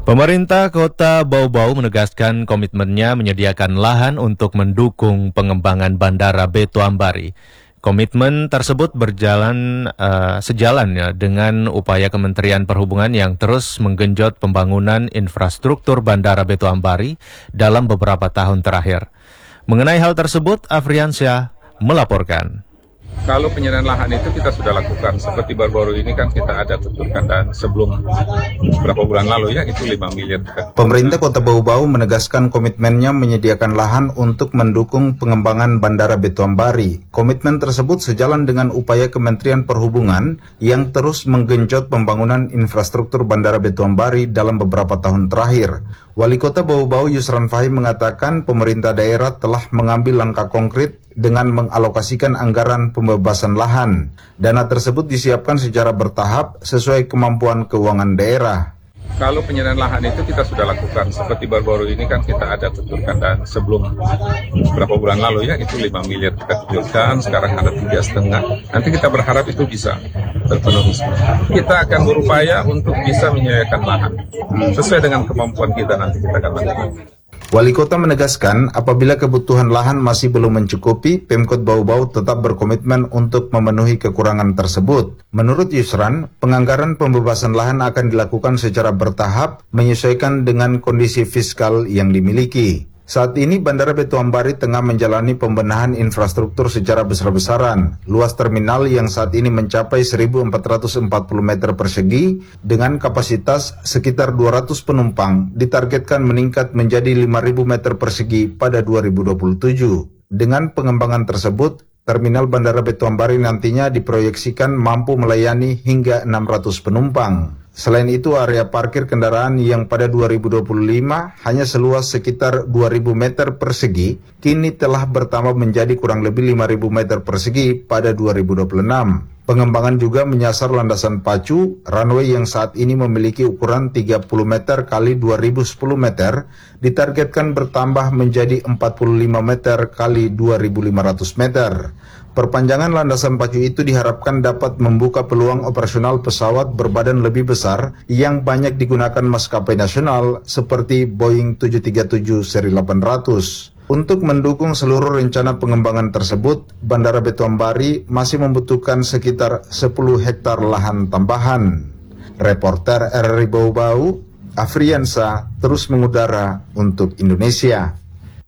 Pemerintah Kota Bau-Bau menegaskan komitmennya menyediakan lahan untuk mendukung pengembangan Bandara Beto Ambari. Komitmen tersebut sejalan dengan upaya Kementerian Perhubungan yang terus menggenjot pembangunan infrastruktur Bandara Beto Ambari dalam beberapa tahun terakhir. Mengenai hal tersebut, Afriansyah melaporkan. Kalau penyerahan lahan itu kita sudah lakukan, seperti baru-baru ini kan kita ada tuturkan, dan sebelum beberapa bulan lalu ya itu 5 miliar. Pemerintah Kota Bau-Bau menegaskan komitmennya menyediakan lahan untuk mendukung pengembangan Bandara Beto Ambari. Komitmen tersebut sejalan dengan upaya Kementerian Perhubungan yang terus menggenjot pembangunan infrastruktur Bandara Beto Ambari dalam beberapa tahun terakhir. Wali Kota Bau-Bau Yusran Fahim mengatakan pemerintah daerah telah mengambil langkah konkret dengan mengalokasikan anggaran pembebasan lahan. Dana tersebut disiapkan secara bertahap sesuai kemampuan keuangan daerah. Kalau penyerahan lahan itu kita sudah lakukan, seperti baru-baru ini kan kita ada tuturkan, dan sebelum beberapa bulan lalu ya itu 5 miliar kita tuturkan, sekarang ada 3,5. Nanti kita berharap itu bisa terpenuhi. Kita akan berupaya untuk bisa menyediakan lahan sesuai dengan kemampuan kita, nanti kita akan lakukan. Wali Kota menegaskan apabila kebutuhan lahan masih belum mencukupi, Pemkot Bau-Bau tetap berkomitmen untuk memenuhi kekurangan tersebut. Menurut Yusran, penganggaran pembebasan lahan akan dilakukan secara bertahap menyesuaikan dengan kondisi fiskal yang dimiliki. Saat ini Bandara Beto Ambari tengah menjalani pembenahan infrastruktur secara besar-besaran. Luas terminal yang saat ini mencapai 1.440 meter persegi dengan kapasitas sekitar 200 penumpang ditargetkan meningkat menjadi 5.000 meter persegi pada 2027. Dengan pengembangan tersebut, terminal Bandara Beto Ambari nantinya diproyeksikan mampu melayani hingga 600 penumpang. Selain itu, area parkir kendaraan yang pada 2025 hanya seluas sekitar 2.000 meter persegi, kini telah bertambah menjadi kurang lebih 5.000 meter persegi pada 2026. Pengembangan juga menyasar landasan pacu, runway yang saat ini memiliki ukuran 30 meter kali 2010 meter, ditargetkan bertambah menjadi 45 meter kali 2.500 meter. Perpanjangan landasan pacu itu diharapkan dapat membuka peluang operasional pesawat berbadan lebih besar yang banyak digunakan maskapai nasional seperti Boeing 737 seri 800. Untuk mendukung seluruh rencana pengembangan tersebut, Bandara Beto Ambari masih membutuhkan sekitar 10 hektar lahan tambahan. Reporter RRI Bau-Bau, Afriansa, terus mengudara untuk Indonesia.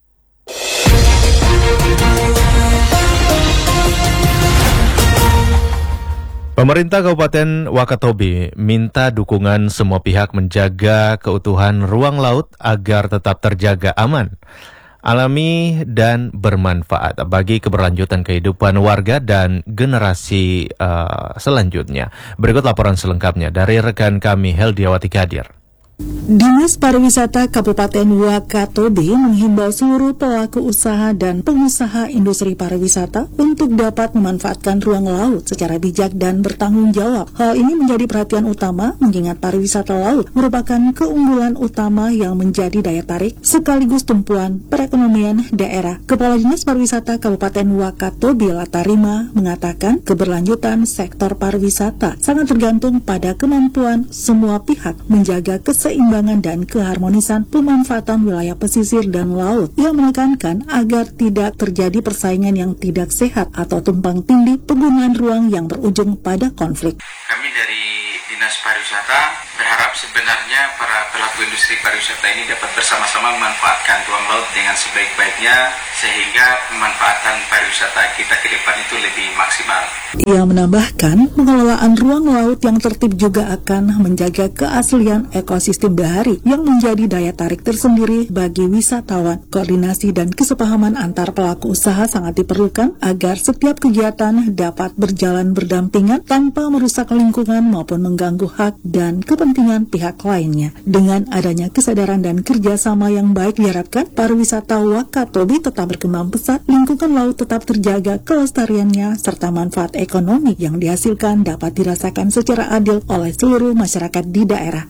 Pemerintah Kabupaten Wakatobi minta dukungan semua pihak menjaga keutuhan ruang laut agar tetap terjaga aman, alami, dan bermanfaat bagi keberlanjutan kehidupan warga dan generasi selanjutnya. Berikut laporan selengkapnya dari rekan kami Heldiawati Kadir. Dinas Pariwisata Kabupaten Wakatobi menghimbau seluruh pelaku usaha dan pengusaha industri pariwisata untuk dapat memanfaatkan ruang laut secara bijak dan bertanggung jawab. Hal ini menjadi perhatian utama mengingat pariwisata laut merupakan keunggulan utama yang menjadi daya tarik sekaligus tumpuan perekonomian daerah. Kepala Dinas Pariwisata Kabupaten Wakatobi Latarima mengatakan keberlanjutan sektor pariwisata sangat tergantung pada kemampuan semua pihak menjaga keseimbangan dan keharmonisan pemanfaatan wilayah pesisir dan laut, yang menekankan agar tidak terjadi persaingan yang tidak sehat atau tumpang tindih penggunaan ruang yang berujung pada konflik. Kami dari Dinas Pariwisata berharap sebenarnya para pelaku industri pariwisata ini dapat bersama-sama memanfaatkan ruang laut dengan sebaik-baiknya sehingga pemanfaatan pariwisata kita ke depan itu lebih maksimal. Ia menambahkan pengelolaan ruang laut yang tertib juga akan menjaga keaslian ekosistem bahari yang menjadi daya tarik tersendiri bagi wisatawan. Koordinasi dan kesepahaman antar pelaku usaha sangat diperlukan agar setiap kegiatan dapat berjalan berdampingan tanpa merusak lingkungan maupun mengganggu hak dan kepentingan pihak lainnya. Dengan adanya kesadaran dan kerjasama yang baik diharapkan pariwisata Wakatobi tetap berkembang pesat, lingkungan laut tetap terjaga kelestariannya, serta manfaat ekonomi yang dihasilkan dapat dirasakan secara adil oleh seluruh masyarakat di daerah.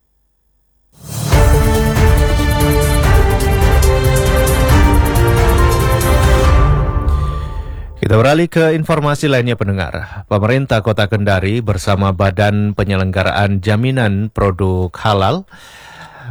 Kita beralih ke informasi lainnya pendengar. Pemerintah Kota Kendari bersama Badan Penyelenggaraan Jaminan Produk Halal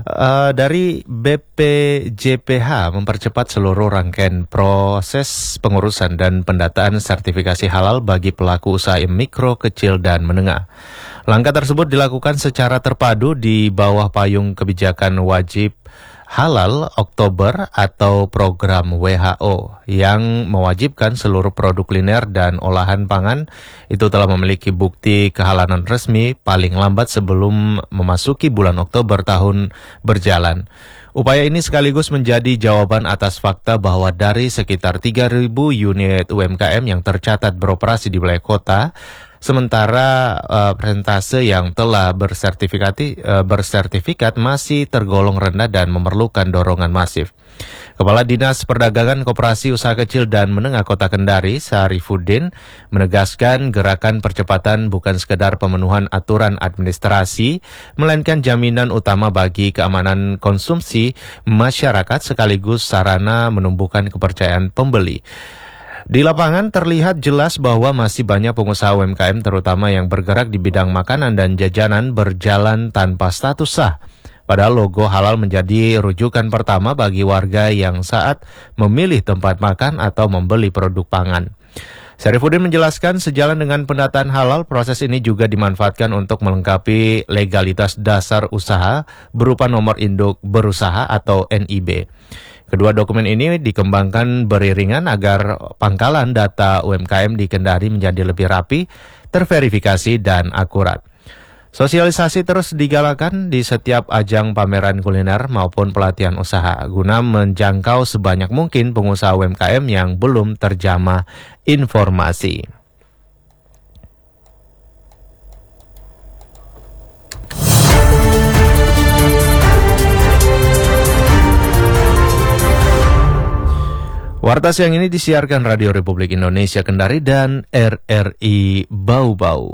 Dari BPJPH mempercepat seluruh rangkaian proses pengurusan dan pendataan sertifikasi halal bagi pelaku usaha mikro, kecil, dan menengah. Langkah tersebut dilakukan secara terpadu di bawah payung kebijakan wajib halal Oktober atau program WHO yang mewajibkan seluruh produk kuliner dan olahan pangan itu telah memiliki bukti kehalalan resmi paling lambat sebelum memasuki bulan Oktober tahun berjalan. Upaya ini sekaligus menjadi jawaban atas fakta bahwa dari sekitar 3.000 unit UMKM yang tercatat beroperasi di wilayah kota, sementara persentase yang telah bersertifikat masih tergolong rendah dan memerlukan dorongan masif. Kepala Dinas Perdagangan Koperasi Usaha Kecil dan Menengah Kota Kendari, Sarifuddin, menegaskan gerakan percepatan bukan sekedar pemenuhan aturan administrasi, melainkan jaminan utama bagi keamanan konsumsi masyarakat sekaligus sarana menumbuhkan kepercayaan pembeli. Di lapangan terlihat jelas bahwa masih banyak pengusaha UMKM terutama yang bergerak di bidang makanan dan jajanan berjalan tanpa status sah. Padahal logo halal menjadi rujukan pertama bagi warga yang saat memilih tempat makan atau membeli produk pangan. Sarifuddin menjelaskan sejalan dengan pendataan halal, proses ini juga dimanfaatkan untuk melengkapi legalitas dasar usaha berupa nomor induk berusaha atau NIB. Kedua dokumen ini dikembangkan beriringan agar pangkalan data UMKM di Kendari menjadi lebih rapi, terverifikasi, dan akurat. Sosialisasi terus digalakan di setiap ajang pameran kuliner maupun pelatihan usaha guna menjangkau sebanyak mungkin pengusaha UMKM yang belum terjamah informasi. Warta siang ini disiarkan Radio Republik Indonesia Kendari dan RRI Bau-Bau.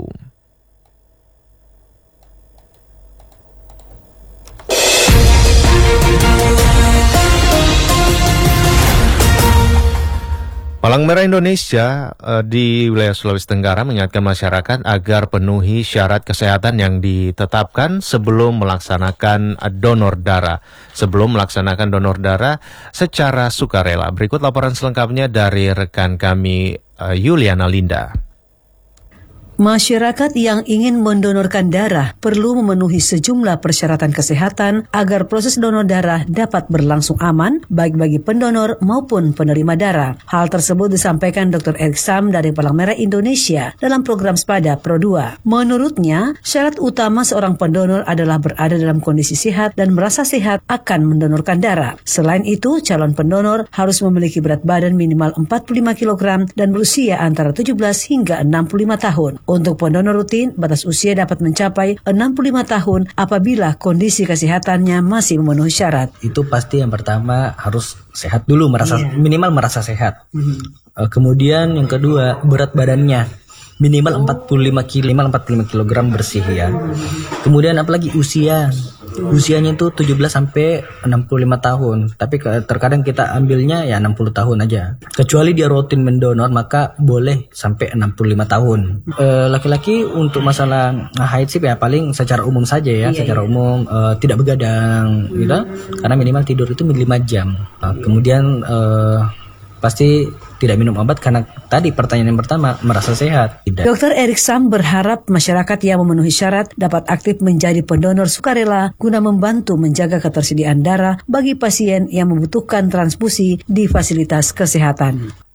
Palang Merah Indonesia di wilayah Sulawesi Tenggara mengingatkan masyarakat agar penuhi syarat kesehatan yang ditetapkan sebelum melaksanakan donor darah. Sebelum melaksanakan donor darah secara sukarela. Berikut laporan selengkapnya dari rekan kami Yuliana Linda. Masyarakat yang ingin mendonorkan darah perlu memenuhi sejumlah persyaratan kesehatan agar proses donor darah dapat berlangsung aman baik bagi pendonor maupun penerima darah. Hal tersebut disampaikan Dr. Erik Sam dari Palang Merah Indonesia dalam program Spada Pro 2. Menurutnya, syarat utama seorang pendonor adalah berada dalam kondisi sehat dan merasa sehat akan mendonorkan darah. Selain itu, calon pendonor harus memiliki berat badan minimal 45 kg dan berusia antara 17 hingga 65 tahun. Untuk pendonor rutin, batas usia dapat mencapai 65 tahun apabila kondisi kesehatannya masih memenuhi syarat. Itu pasti yang pertama harus sehat dulu, minimal merasa sehat. Kemudian yang kedua, berat badannya minimal 45 kg bersih ya. Kemudian apalagi usianya itu 17 sampai 65 tahun. Tapi terkadang kita ambilnya ya 60 tahun aja. Kecuali dia rutin mendonor maka boleh sampai 65 tahun. Laki-laki untuk masalah haid sih ya paling secara umum saja ya, secara umum tidak begadang gitu. Karena minimal tidur itu 5 jam. Kemudian pasti tidak minum obat karena tadi pertanyaan yang pertama merasa sehat. Tidak. Dr. Erik Sam berharap masyarakat yang memenuhi syarat dapat aktif menjadi pendonor sukarela guna membantu menjaga ketersediaan darah bagi pasien yang membutuhkan transfusi di fasilitas kesehatan.